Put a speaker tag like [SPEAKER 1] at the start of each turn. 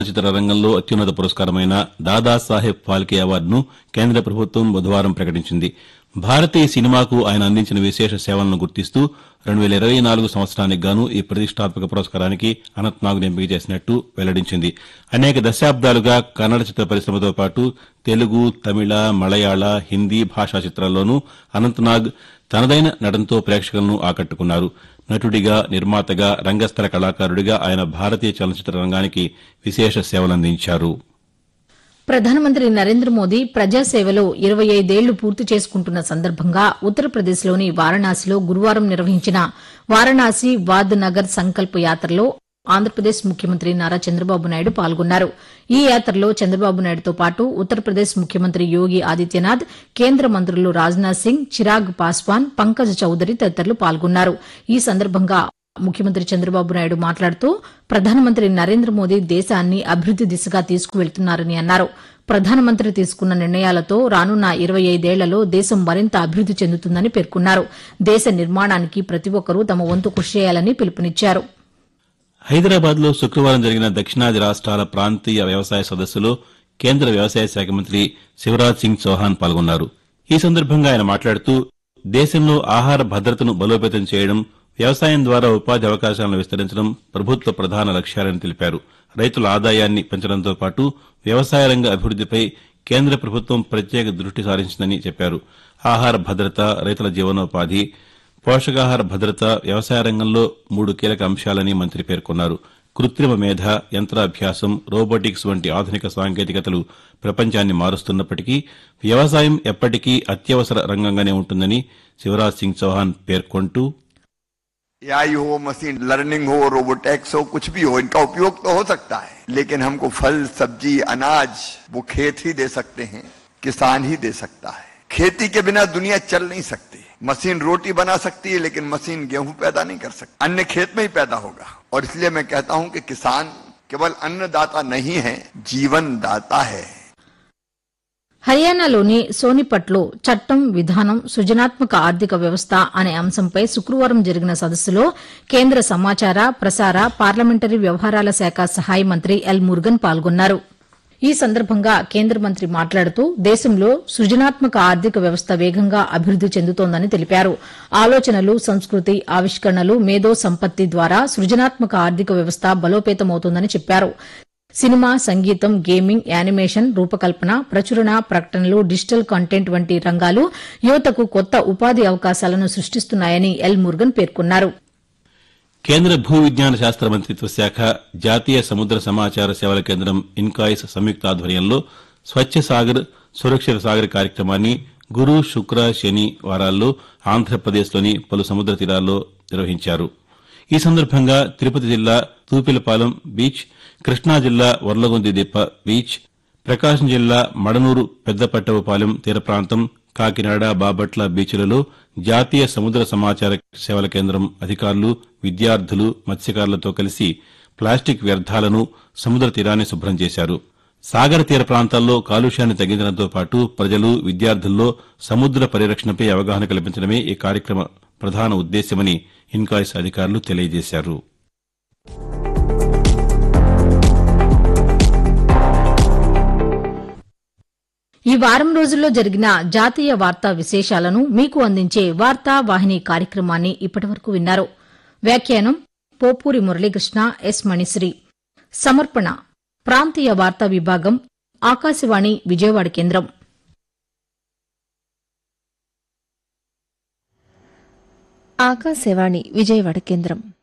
[SPEAKER 1] చిత్ర రంగంలో అత్యున్నత పురస్కారమైన దాదాసాహెబ్ ఫాల్కే అవార్డును కేంద్ర ప్రభుత్వం బుధవారం ప్రకటించింది. భారతీయ సినిమాకు ఆయన అందించిన విశేష సేవలను గుర్తిస్తూ 2024 సంవత్సరానికి గాను ఈ ప్రతిష్టాత్మక పురస్కారానికి అనంతనాగ్ను ఎంపిక చేసినట్టు వెల్లడించింది. అనేక దశాబ్దాలుగా కన్నడ చిత్ర పరిశ్రమతో పాటు తెలుగు, తమిళ, మలయాళ, హిందీ భాషా చిత్రాల్లోనూ అనంతనాగ్ తనదైన నటనతో ప్రేక్షకులను ఆకట్టుకున్నారు. నటుడిగా, నిర్మాతగా, రంగస్థల కళాకారుడిగా ఆయన భారతీయ చలనచిత్ర రంగానికి విశేష సేవలందించారు.
[SPEAKER 2] ప్రధానమంత్రి నరేంద్ర మోదీ ప్రజాసేవలో 25 ఏళ్లు పూర్తి చేసుకుంటున్న సందర్భంగా ఉత్తరప్రదేశ్లోని వారణాసిలో గురువారం నిర్వహించిన వారణాసి వాద్ నగర్ సంకల్ప్ యాత్రలో ఆంధ్రప్రదేశ్ ముఖ్యమంత్రి నారా చంద్రబాబు నాయుడు పాల్గొన్నారు. ఈ యాత్రలో చంద్రబాబు నాయుడుతో పాటు ఉత్తరప్రదేశ్ ముఖ్యమంత్రి యోగి ఆదిత్యనాథ్, కేంద్ర మంత్రులు రాజ్నాథ్ సింగ్, చిరాగ్ పాస్వాన్, పంకజ్ చౌదరి తదితరులు పాల్గొన్నారు. ఈ సందర్భంగా ముఖ్యమంత్రి చంద్రబాబు నాయుడు మాట్లాడుతూ ప్రధానమంత్రి నరేంద్ర మోదీ దేశాన్ని అభివృద్ది దిశగా తీసుకువెళ్తున్నారని అన్నారు. ప్రధానమంత్రి తీసుకున్న నిర్ణయాలతో రానున్న 25 ఏళ్లలో దేశం మరింత అభివృద్ది చెందుతుందని పేర్కొన్నారు. దేశ నిర్మాణానికి ప్రతి ఒక్కరూ తమ వంతు కృషి చేయాలని పిలుపునిచ్చారు.
[SPEAKER 1] హైదరాబాద్లో శుక్రవారం జరిగిన దక్షిణాది రాష్ట్రాల ప్రాంతీయ వ్యవసాయ సదస్సులో కేంద్ర వ్యవసాయ శాఖ మంత్రి శివరాజ్ సింగ్ చౌహాన్ పాల్గొన్నారు. ఈ సందర్భంగా ఆయన మాట్లాడుతూ దేశంలో ఆహార భద్రతను బలోపేతం చేయడం, వ్యవసాయం ద్వారా ఉపాధి అవకాశాలను విస్తరించడం ప్రభుత్వ ప్రధాన లక్ష్యాలని తెలిపారు. రైతుల ఆదాయాన్ని పెంచడంతో పాటు వ్యవసాయ రంగ అభివృద్దిపై కేంద్ర ప్రభుత్వం ప్రత్యేక దృష్టి సారించిందని చెప్పారు. ఆహార భద్రత, రైతుల జీవనోపాధి, పోషకాహార భద్రత వ్యవసాయ రంగంలో 3 కీలక అంశాలని మంత్రి పేర్కొన్నారు. కృత్రిమ మేధ, యంత్రాభ్యాసం, రోబోటిక్స్ వంటి ఆధునిక సాంకేతికతలు ప్రపంచాన్ని మారుస్తున్నప్పటికీ వ్యవసాయం ఎప్పటికీ అత్యవసర రంగంగానే ఉంటుందని శివరాజ్ సింగ్ చౌహాన్ పేర్కొంటూ
[SPEAKER 3] AI हो, मशीन लर्निंग हो, रोबोटेक्स हो, कुछ भी हो, इनका उपयोग तो हो सकता है, लेकिन हमको फल, सब्जी, अनाज वो खेत ही दे सकते हैं, किसान ही दे सकता है. खेती के बिना दुनिया चल नहीं सकती. मशीन रोटी बना सकती है, लेकिन मशीन गेहूं पैदा नहीं कर सकती. अन्न खेत में ही पैदा होगा. और इसलिए मैं कहता हूं कि किसान केवल अन्नदाता नहीं है, जीवन दाता है.
[SPEAKER 2] హర్యానాలోని సోనిపట్లో చట్టం, విధానం, సృజనాత్మక ఆర్థిక వ్యవస్థ అనే అంశంపై శుక్రవారం జరిగిన సదస్సులో కేంద్ర సమాచార, ప్రసార, పార్లమెంటరీ వ్యవహారాల శాఖ సహాయ మంత్రి ఎల్ మురుగన్ పాల్గొన్నారు. ఈ సందర్భంగా కేంద్ర మంత్రి మాట్లాడుతూ దేశంలో సృజనాత్మక ఆర్థిక వ్యవస్థ వేగంగా అభివృద్ది చెందుతోందని తెలిపారు. ఆలోచనలు, సంస్కృతి, ఆవిష్కరణలు, మేధో సంపత్తి ద్వారా సృజనాత్మక ఆర్థిక వ్యవస్థ బలోపేతమవుతోందని చెప్పారు. సినిమా, సంగీతం, గేమింగ్, యానిమేషన్, రూపకల్పన, ప్రచురణ, ప్రకటనలు, డిజిటల్ కంటెంట్ వంటి రంగాలు యువతకు కొత్త ఉపాధి అవకాశాలను సృష్టిస్తున్నాయని ఎల్ మురుగన్ పేర్కొన్నారు.
[SPEAKER 1] కేంద్ర భూ విజ్ఞాన శాస్త్ర మంత్రిత్వ శాఖ, జాతీయ సముద్ర సమాచార సేవల కేంద్రం ఇన్కాయిస్ సంయుక్త ఆధ్వర్యంలో స్వచ్ఛ సాగర్, సురక్షిత సాగర్ కార్యక్రమాన్ని గురు, శుక్ర, శని వారాల్లో ఆంధ్రప్రదేశ్లోని పలు సముద్ర తీరాల్లో నిర్వహించారు. ఈ సందర్భంగా తిరుపతి జిల్లా తూపిలపాలెం బీచ్, కృష్ణా జిల్లా వర్లగొంది దిప్ప బీచ్, ప్రకాశం జిల్లా మడనూరు పెద్దపట్టవపాలెం తీర ప్రాంతం, కాకినాడ, బాపట్ల బీచ్లలో జాతీయ సముద్ర సమాచార సేవల కేంద్రం అధికారులు, విద్యార్థులు, మత్స్యకారులతో కలిసి ప్లాస్టిక్ వ్యర్థాలను సముద్ర తీరాన్ని శుభ్రం చేశారు. సాగర తీర ప్రాంతాల్లో కాలుష్యాన్ని తగ్గించడంతో పాటు ప్రజలు, విద్యార్థుల్లో సముద్ర పరిరక్షణపై అవగాహన కల్పించడమే ఈ కార్యక్రమ ప్రధాన ఉద్దేశ్యమని ఇన్కాయిస్ అధికారులు తెలియజేశారు.
[SPEAKER 2] ఈ వారం రోజుల్లో జరిగిన జాతీయ వార్తా విశేషాలను మీకు అందించే వార్తా వాహిని కార్యక్రమాన్ని ఇప్పటివరకు విన్నారు. వ్యాఖ్యానం పోపూరి మురళీకృష్ణ, ఎస్ మణిశ్రీ. సమర్పణ ప్రాంతీయ వార్తా విభాగం, ఆకాశవాణి విజయవాడ కేంద్రం.
[SPEAKER 4] ఆకాశవాణి విజయవాడ కేంద్రం.